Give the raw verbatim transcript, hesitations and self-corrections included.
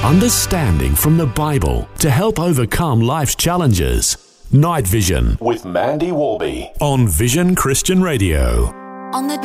Understanding from the Bible to help overcome life's challenges. Night Vision with Mandy Warby on Vision Christian Radio. On the